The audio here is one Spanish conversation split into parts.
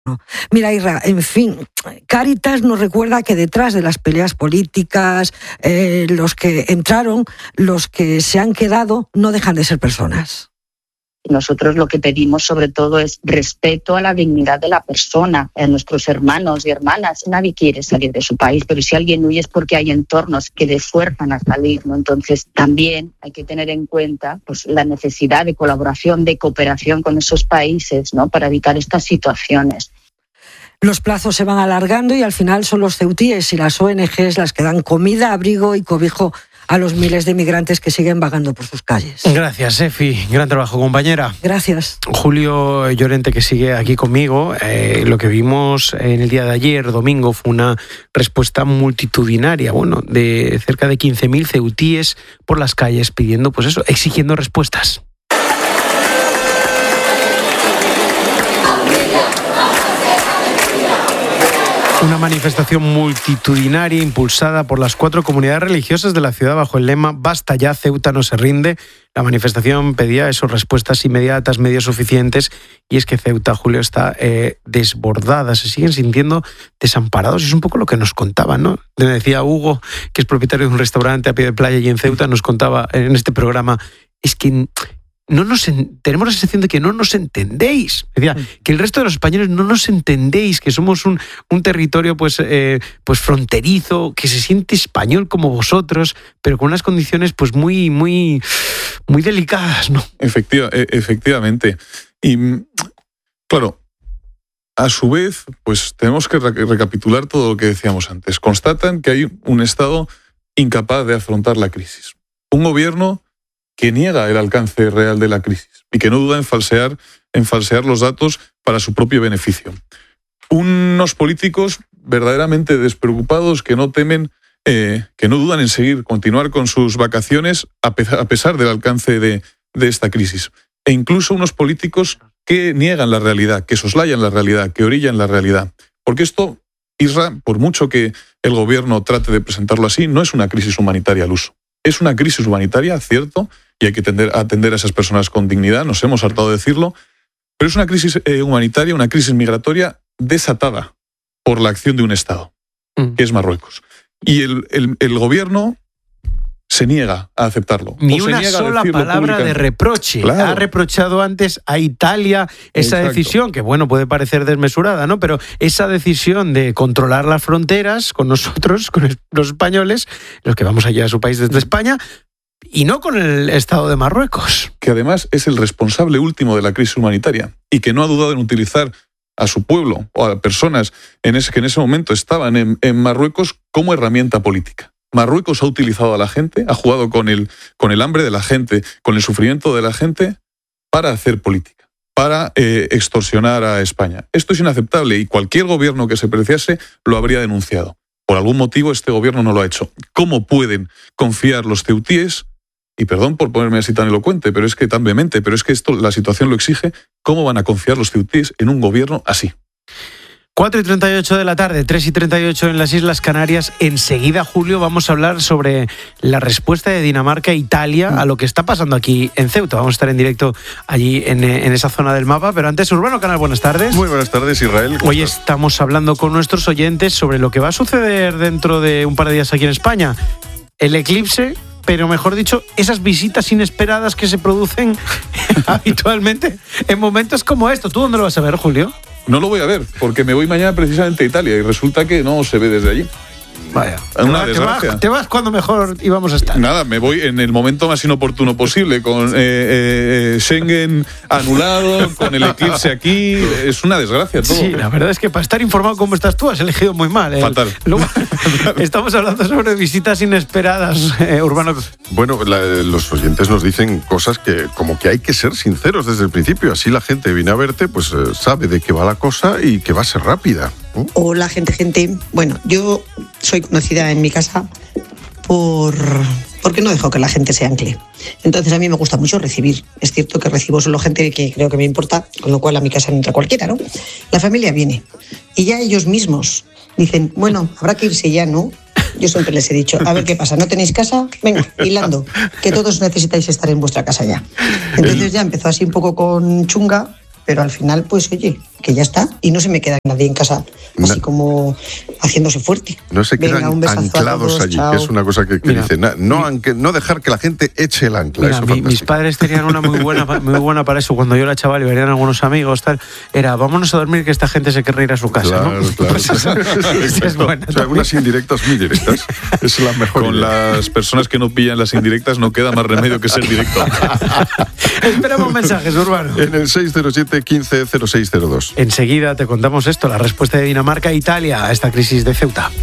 Mira, Isra, en fin, Cáritas nos recuerda que detrás de las peleas políticas, los que entraron, los que se han quedado, no dejan de ser personas. Nosotros lo que pedimos sobre todo es respeto a la dignidad de la persona, a nuestros hermanos y hermanas. Nadie quiere salir de su país, pero si alguien huye es porque hay entornos que le fuerzan a salir, ¿no? Entonces también hay que tener en cuenta pues, la necesidad de colaboración, de cooperación con esos países, ¿no? Para evitar estas situaciones. Los plazos se van alargando y al final son los ceutíes y las ONGs las que dan comida, abrigo y cobijo a los miles de migrantes que siguen vagando por sus calles. Gracias, Efi. Gran trabajo, compañera. Gracias. Julio Llorente, que sigue aquí conmigo. Lo que vimos en el día de ayer, domingo, fue una respuesta multitudinaria, de cerca de 15.000 ceutíes por las calles pidiendo, pues eso, exigiendo respuestas. Una manifestación multitudinaria impulsada por las 4 comunidades religiosas de la ciudad bajo el lema «Basta ya, Ceuta no se rinde». La manifestación pedía respuestas inmediatas, medios suficientes, y es que Ceuta, Julio, está desbordada. Se siguen sintiendo desamparados y es un poco lo que nos contaban, ¿no? Le decía Hugo, que es propietario de un restaurante a pie de playa y en Ceuta, nos contaba en este programa, es que tenemos la sensación de que no nos entendéis. Decía, que el resto de los españoles no nos entendéis, que somos un territorio pues fronterizo, que se siente español como vosotros, pero con unas condiciones pues muy, muy, muy delicadas, ¿no? Efectivamente. Y claro, a su vez, pues tenemos que recapitular todo lo que decíamos antes. Constatan que hay un Estado incapaz de afrontar la crisis. Un gobierno que niega el alcance real de la crisis y que no duda en falsear los datos para su propio beneficio. Unos políticos verdaderamente despreocupados que no temen, que no dudan en continuar con sus vacaciones a pesar del alcance de esta crisis. E incluso unos políticos que niegan la realidad, que soslayan la realidad, que orillan la realidad. Porque esto, Isra, por mucho que el gobierno trate de presentarlo así, no es una crisis humanitaria al uso. Es una crisis humanitaria, cierto, y hay que atender a esas personas con dignidad, nos hemos hartado de decirlo, pero es una crisis humanitaria, una crisis migratoria desatada por la acción de un Estado, que es Marruecos. Y el gobierno se niega a aceptarlo. Ni una sola palabra de reproche. Claro. Ha reprochado antes a Italia esa decisión, que puede parecer desmesurada, ¿no? Pero esa decisión de controlar las fronteras con nosotros, con los españoles, los que vamos allá a su país desde España, y no con el Estado de Marruecos. Que además es el responsable último de la crisis humanitaria y que no ha dudado en utilizar a su pueblo o a personas que en ese momento estaban en Marruecos como herramienta política. Marruecos ha utilizado a la gente, ha jugado con el hambre de la gente, con el sufrimiento de la gente para hacer política, para extorsionar a España. Esto es inaceptable y cualquier gobierno que se preciase lo habría denunciado. Por algún motivo este gobierno no lo ha hecho. ¿Cómo pueden confiar los ceutíes? Y perdón por ponerme así tan elocuente, pero es que tan vehemente, pero es que la situación lo exige. ¿Cómo van a confiar los ceutíes en un gobierno así? 4:38 de la tarde, 3:38 en las Islas Canarias. Enseguida, Julio, vamos a hablar sobre la respuesta de Dinamarca e Italia a lo que está pasando aquí en Ceuta. Vamos a estar en directo allí en esa zona del mapa. Pero antes, Urbano Canal, buenas tardes. Muy buenas tardes, Israel. Hoy estamos hablando con nuestros oyentes sobre lo que va a suceder dentro de un par de días aquí en España. El eclipse, pero mejor dicho, esas visitas inesperadas que se producen habitualmente en momentos como esto. ¿Tú dónde lo vas a ver, Julio? No lo voy a ver, porque me voy mañana precisamente a Italia y resulta que no se ve desde allí. Vaya, una desgracia. Te vas cuando mejor íbamos a estar. Nada, me voy en el momento más inoportuno posible, con Schengen anulado, con el eclipse aquí. Es una desgracia todo. Sí, la verdad es que para estar informado como estás tú has elegido muy mal. Fatal. Luego, estamos hablando sobre visitas inesperadas, Urbano. Bueno, los oyentes nos dicen cosas que como que hay que ser sinceros desde el principio. Así la gente viene a verte, pues sabe de qué va la cosa y que va a ser rápida. Hola, gente. Bueno, yo soy conocida en mi casa porque no dejo que la gente se ancle. Entonces a mí me gusta mucho recibir. Es cierto que recibo solo gente que creo que me importa, con lo cual a mi casa no entra cualquiera, ¿no? La familia viene y ya ellos mismos dicen, bueno, habrá que irse ya, ¿no? Yo siempre les he dicho, a ver qué pasa, ¿no tenéis casa? Venga, hilando, que todos necesitáis estar en vuestra casa ya. Entonces ya empezó así un poco con chunga, pero al final, pues oye, que ya está, y no se me queda nadie en casa así como haciéndose fuerte. No se quedan anclados allí, chao. que es una cosa que dicen, no dejar que la gente eche el ancla. Mira, mis padres tenían una muy buena para eso. Cuando yo era chaval y venían algunos amigos, tal, era vámonos a dormir que esta gente se querrá ir a su casa. Claro, ¿no? claro. Pues esa es buena. O sea, unas indirectas muy directas. Es la mejor. Con las personas que no pillan las indirectas no queda más remedio que ser directo. Esperamos mensajes, Urbano. En el 607 15 0602. Enseguida te contamos esto, la respuesta de Dinamarca e Italia a esta crisis de Ceuta.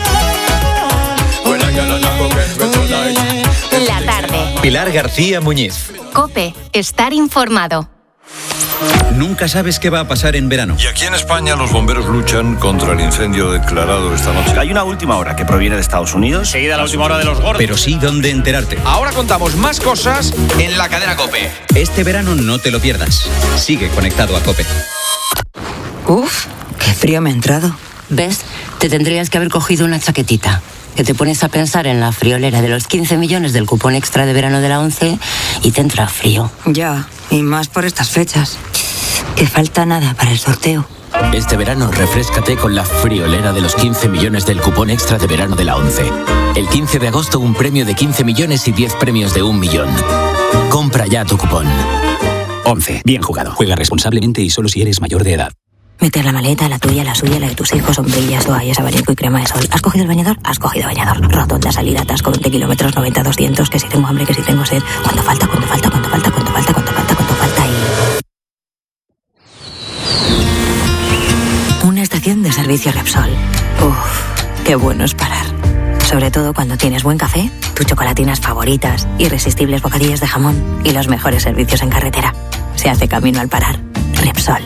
La tarde. Pilar García Muñiz. COPE. Estar informado. Nunca sabes qué va a pasar en verano. Y aquí en España los bomberos luchan contra el incendio declarado esta noche. Hay una última hora que proviene de Estados Unidos. Seguida la última hora de los gordos. Pero sí dónde enterarte. Ahora contamos más cosas en la cadena COPE. Este verano no te lo pierdas. Sigue conectado a COPE. Uf, qué frío me ha entrado. ¿Ves? Te tendrías que haber cogido una chaquetita. Que te pones a pensar en la friolera de los 15 millones del cupón extra de verano de la ONCE y te entra frío. Ya, y más por estas fechas. Que falta nada para el sorteo. Este verano refréscate con la friolera de los 15 millones del cupón extra de verano de la ONCE. El 15 de agosto un premio de 15 millones y 10 premios de 1 millón. Compra ya tu cupón. ONCE. Bien jugado. Juega responsablemente y solo si eres mayor de edad. Meter la maleta, la tuya, la suya, la de tus hijos, sombrillas, toallas, abanico y crema de sol. ¿Has cogido el bañador? Has cogido bañador. Rotonda, salida, atasco, 20 kilómetros, 90, 200, que si tengo hambre, que si tengo sed. ¿Cuánto falta y... Una estación de servicio Repsol. Uf, qué bueno es parar. Sobre todo cuando tienes buen café, tus chocolatinas favoritas, irresistibles bocadillos de jamón y los mejores servicios en carretera. Se hace camino al parar. Repsol.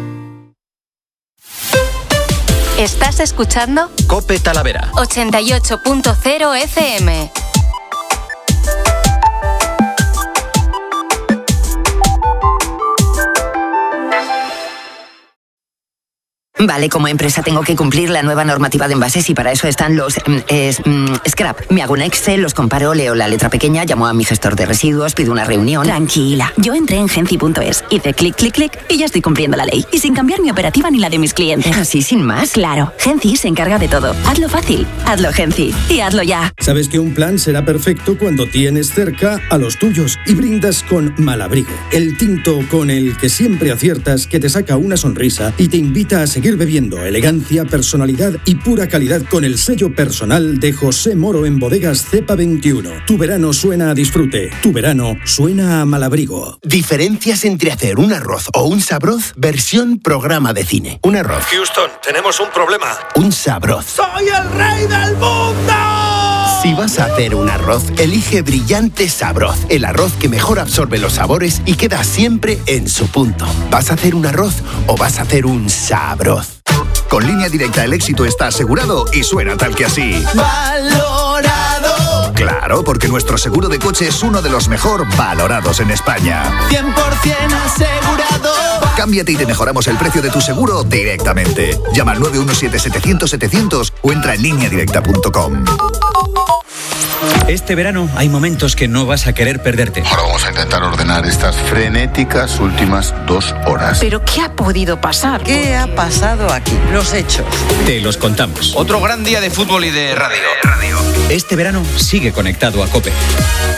¿Estás escuchando? COPE Talavera. 88.0 FM. Vale, como empresa tengo que cumplir la nueva normativa de envases y para eso están los scrap. Me hago un Excel, los comparo, leo la letra pequeña, llamo a mi gestor de residuos, pido una reunión. Tranquila, yo entré en Genci.es, hice clic, clic, clic y ya estoy cumpliendo la ley. Y sin cambiar mi operativa ni la de mis clientes. Así, sin más. Claro, Genci se encarga de todo. Hazlo fácil, hazlo Genci y hazlo ya. Sabes que un plan será perfecto cuando tienes cerca a los tuyos y brindas con Malabrigo, el tinto con el que siempre aciertas, que te saca una sonrisa y te invita a seguir bebiendo. Elegancia, personalidad y pura calidad con el sello personal de José Moro en Bodegas Cepa 21. Tu verano suena a disfrute. Tu verano suena a Malabrigo. Diferencias entre hacer un arroz o un sabroz versión programa de cine. Un arroz. Houston, tenemos un problema. Un sabroz. ¡Soy el rey del mundo! Si vas a hacer un arroz, elige Brillante Sabroz, el arroz que mejor absorbe los sabores y queda siempre en su punto. ¿Vas a hacer un arroz o vas a hacer un sabroz? Con Línea Directa el éxito está asegurado y suena tal que así. ¡Valorado! Claro, porque nuestro seguro de coche es uno de los mejor valorados en España. 100% asegurado. Cámbiate y te mejoramos el precio de tu seguro directamente. Llama al 917-700-700 o entra en lineadirecta.com. Este verano hay momentos que no vas a querer perderte. Ahora vamos a intentar ordenar estas frenéticas últimas 2 horas. ¿Pero qué ha podido pasar? ¿Qué ha pasado aquí? Los hechos. Te los contamos. Otro gran día de fútbol y de radio. Este verano sigue conectado a COPE.